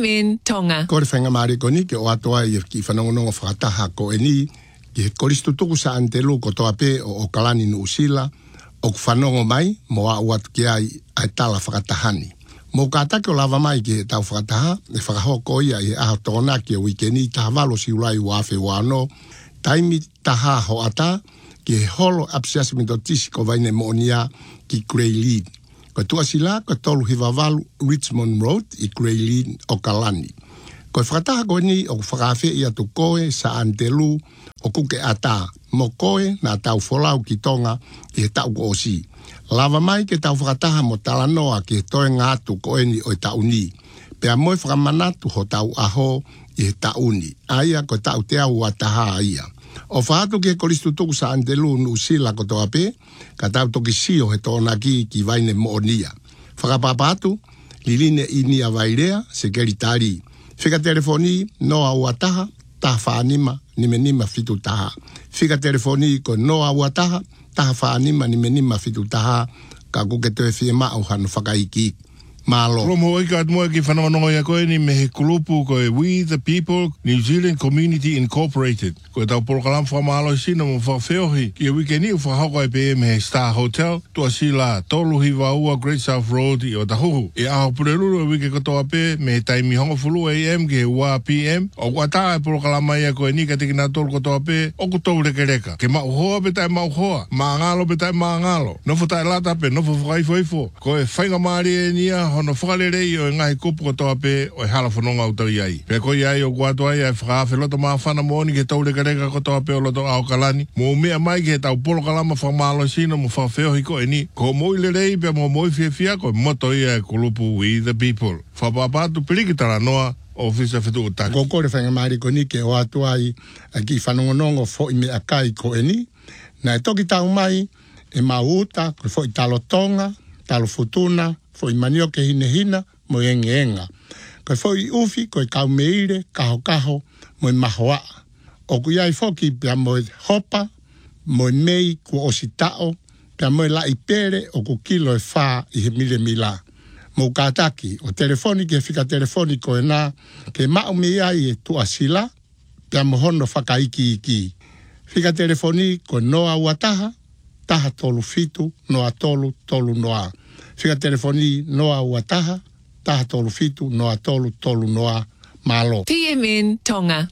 TMN Tonga. Ko le whainga maari ko ni ke o atoa i ki whanongonongo whakataha ko e ni ki he koristu tuku sa antelu ko toa pe o kalani nu usila o ku whanongo mai mo a uatu ki ai tala whakatahani. Mo kātake o lava mai ki he tau whakataha e whakahoko ia i aho tōna ki o wikeni taha walo si ulai wafe wano taimi taha ho ata ki he holo apsiasimento tisi ko vaine moonia ki Grey Lead. Ko tua sila ko tolu hiwavalu Richmond Road i Grey Lead o Kalani. Ko whakataha ko ni o whakawhi ia tu koe sa antelu o kuke ata. Mo koe na tau wholau ki tonga i he tau ko osi. Lava mai ke tau whakataha mo talanoa ki he toe ngātu koe ni o tau ni. Pea moe whakamanatu ho tau aho i he tau ni. Aia ko tau te au ataha ia. O whahatu ki he koristu tuku sa antelu nu sila ko toa pe, ka tau toki sio he tōna ki vaine moonia. Whakapapatu, liline inia vairea, se keri tari. Whika telefoni, noa uataha, taha whaanima, nimenima fitu taha. Whika telefoni, ko noa uataha, taha whaanima, nimenima fitu taha, ka kuke toe fie mao hanu whakaiki. Malo. Romo oi ka atmoa ki whanongonongo ia koe ni me he kulupu koe We the People New Zealand Community Incorporated. Koe tau porokalam whamalo sina mo whawheohi. Ki a wikeni u whahoko e pe me he Star Hotel. Tua sila tolu hiwa ua Great South Road i o Tahuhu. E aho pureruru e wike kotoa pe me he taimi hongo fulu AM ki he ua PM. O wata e porokalama ia koe ni ka teki nā tolu kotoa pe o kutou reke reka. Ke mau hoa pe tai mau hoa. Maangalo pe tai maangalo. Nofo tai lata pe nofo whakaifo. Koe whainga maari e nia hono whakarerei o ngai kupu kotoa pe o hala whanonga utau iai. Pe ko iai o kuatua iai whakawhi loto maa whana mooni ke tau reka reka kotoa pe o loto ao kalani. Mo mea mai ke tau polo kalama whamalo sino mo whawheo ko e ni. Ko moi lerei pe mo moi fia ko moto iai kulupu We the People. Whapapatu pirikitara noa ofisa whetu utaki. Ko kore whainga maari ko ni ke o atua i ki whanongonongo fo i me akai ko e ni. Na e toki tau mai e mauta ko fo i talo tonga, talo futuna, fo i manio ke hina mo enga. Ko fo i ufi ko i kau meire, kaho mo i mahoa. O ku iai foki pia mo i hopa, mo i mei ku ositao, pia mo i la i pere o ku kilo e wha i he mila. Mo kātaki, o telefoni ke whika telefoni ko e nā, ke mau me iai e tua sila, pia mo hono whakaiki iki. Whika telefoni ko noa uataha, taha tolu fitu, noa tolu noa. Whika telefoni noa uataha, taha tolu fitu, noa tolu noa malo. TMN Tonga.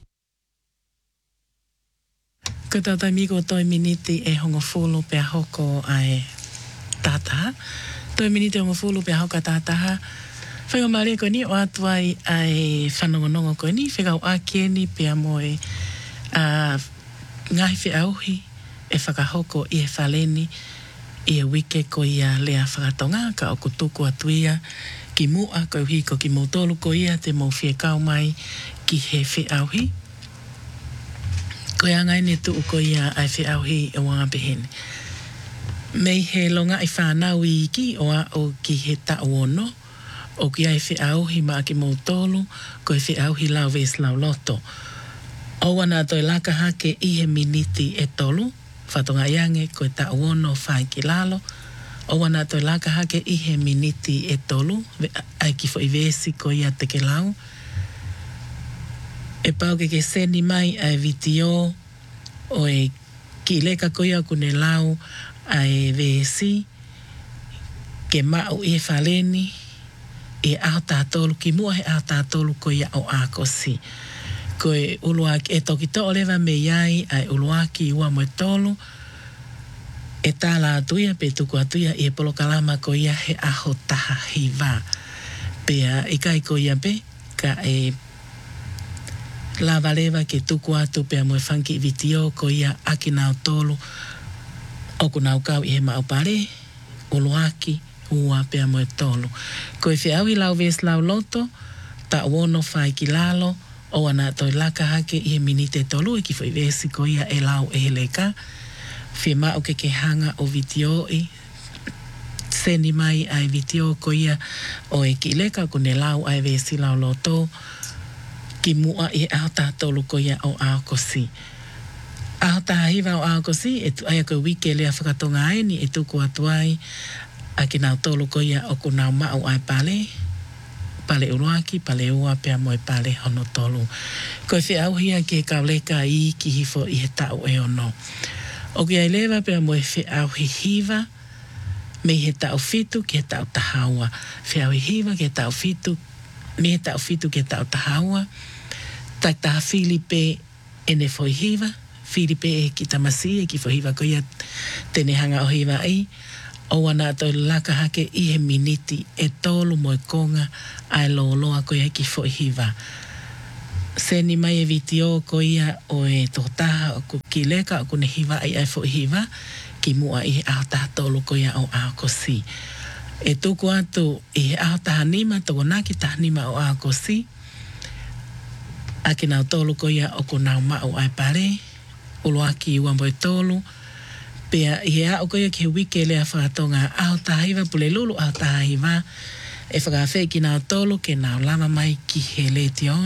Ko tata miko toi miniti e hongo fulu pe hoko ai tata. Toi miniti hongo fulu pe hoko tata. Whainga maare ko ni o atuai ai whanongonongo ko ni. Whika o ake ni pe amoe ngahi whi auhi e whakahoko i e whaleni. I e wike ko ia lea whakatonga ka o kutuku atuia ki mua ko hiko ki motolu ko ia te mo fie kau mai ki he whi auhi. Ko ia ngai ne tuu ko ia ai whi auhi e wanga behene. Mei he longa i whanau i ki o a o ki he tauono o ki ai whi auhi maa ki motolu ko i whi auhi lau ves lau loto. O wana toi laka hake i he miniti e tolu. Whatonga iange ko e tauono whai ki lalo. O wana toi laka hake i he miniti e tolu. Ai ki fo i vesi ko ia te ke lau. E pau ke seni mai ai vitio. O e ki leka ko ia kune lau ai vesi. Ke mau i e whaleni. E aho tātolu ki mua he aho tātolu ko ia o ākosi. Ko e uluaki, e toki to olewa me iai, ai uluaki i ua moe tolu, e tāla atuia, pe tuku atuia, i e polo kalama ko ia he aho taha hiva. Pea, i kai ko ia pe, ka e lava lewa ke tuku atu, pea moe whanki i vitio, ko ia aki nao tolu, oku nao kau i he maupare, uluaki, ua pea moe tolu. Ko e whiau i lau ves lau loto, ta uono whai ki lalo, o ana toi laka hake i he minite tolu e ki fo i vesi ko ia e lau e heleka. Fie mao ke hanga o vitio i. Seni mai ai vitio ko ia o e ki leka ko ne lau ai vesi lau loto. Ki mua i aho tātolu ko ia o aokosi. Aho tahiva o aokosi e tu aia ko wike lea whakatonga aini e tuku atuai. A ki nau tolu ko ia o ku nau mau ai pale. pale uruaki, pale ua pea moe pale hono tolu. Koe whi au hia ke kauleka I ki hifo I he tau e ono. O ki ai lewa pea moe whi au hihiva, me he tau fitu ke tau tahaua. Whi au hihiva ke tau fitu, me he tau fitu ke tau tahaua. Tak taha Filipe ene foi hiva, Filipe e ki tamasi e ki foi hiva koia tene hanga o hiva ai. O wana to laka hake I he miniti e tolu moe konga ai loa koia ki foi hiva. Seni mai e vitio koia o e totaha o ki leka o kune hiva ai foi hiva ki mua I he ahataha tolu koia o ahakosi. E tuku atu I he ahataha nima, toko naki taha nima o ahakosi. Ake nau tolu koia o ko nau mau ai pare, uloaki I wamboe tolu, pea I he au koia ki he wike lea whakatonga aho tahiva, pule lulu aho tahiva, e whakawhi ki nau tolu ke nau lama mai ki he le tion.